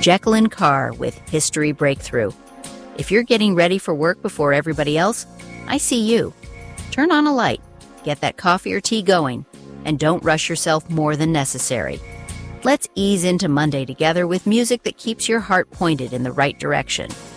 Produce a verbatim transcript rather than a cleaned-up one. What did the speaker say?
Jacqueline Carr with History Breakthrough. If you're getting ready for work before everybody else, I see you. Turn on a light, get that coffee or tea going, and don't rush yourself more than necessary. Let's ease into Monday together with music that keeps your heart pointed in the right direction.